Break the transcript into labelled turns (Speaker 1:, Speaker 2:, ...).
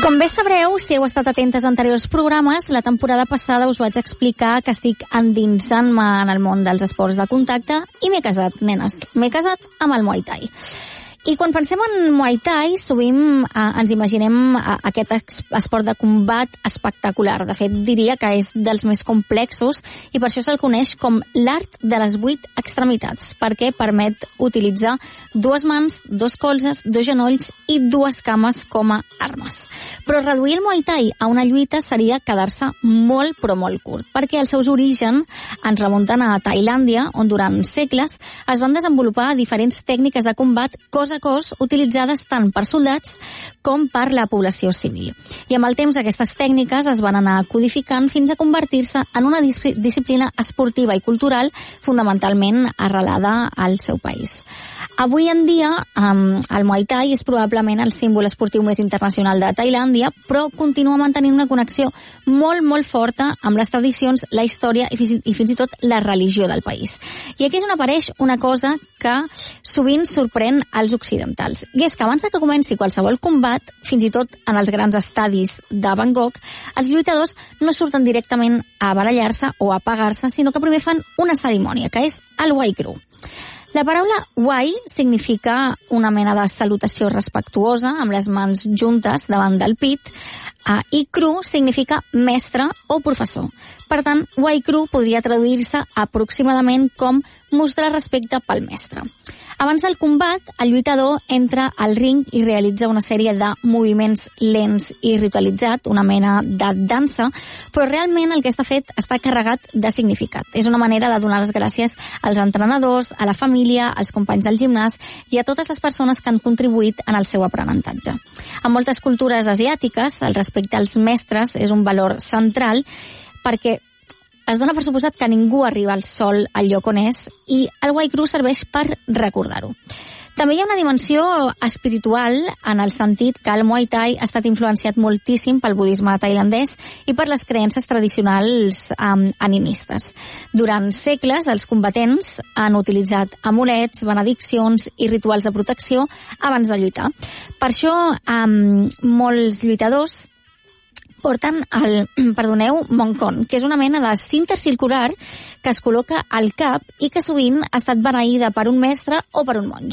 Speaker 1: Com bé sabreu, si heu estat atentes a anteriors programes, la temporada passada us vaig explicar que estic endinsant-me en el món dels esports de contacte i m'he casat, nenes. M'he casat amb el Muay Thai. I quan pensem en Muay Thai, sovint ens imaginem aquest esport de combat espectacular. De fet, diria que és dels més complexos i per això se'l coneix com l'art de les 8 extremitats, perquè permet utilitzar 2 mans, 2 colzes, 2 genolls i 2 cames com a armes. Però reduir el Muay Thai a una lluita seria quedar-se molt, però molt curt, perquè els seus orígens ens remunten a Tailàndia, on durant segles es van desenvolupar diferents tècniques de combat cos a cos utilitzades tant per soldats com per la població civil. I amb el temps aquestes tècniques es van anar codificant fins a convertir-se en una disciplina esportiva i cultural fonamentalment arrelada al seu país. Avui en dia, el Muay Thai és probablement el símbol esportiu més internacional de Tailàndia, però continua mantenint una connexió molt, molt forta amb les tradicions, la història i fins i tot la religió del país. I aquí és on apareix una cosa que sovint sorprèn als occidentals. I és que abans que comenci qualsevol combat, fins i tot en els grans estadis de Bangkok, els lluitadors no surten directament a barallar-se o a pegar-se, sinó que primer fan una cerimònia, que és el Wai Kru. La paraula Wai significa una mena de salutació respectuosa, amb les mans juntes davant del pit, i Kru significa mestre o professor. Per tant, Wai Kru podria traduir-se aproximadament com mostrar respecte pel mestre. Abans del combat, el lluitador entra al ring i realitza una sèrie de moviments lents i ritualitzat, una mena de dansa, però realment el que està fet està carregat de significat. És una manera de donar les gràcies als entrenadors, a la família, als companys del gimnàs i a totes les persones que han contribuït en el seu aprenentatge. En moltes cultures asiàtiques, el respecte als mestres és un valor central perquè es dona per suposat que ningú arriba al sol al lloc on és i el Wai Kru serveix per recordar-ho. També hi ha una dimensió espiritual en el sentit que el Muay Thai ha estat influenciat moltíssim pel budisme tailandès i per les creences tradicionals animistes. Durant segles, els combatents han utilitzat amulets, benediccions i rituals de protecció abans de lluitar. Per això, molts lluitadors porten el, Mongkon, que és una mena de cinta circular que es col·loca al cap i que sovint ha estat beneïda per un mestre o per un monjo.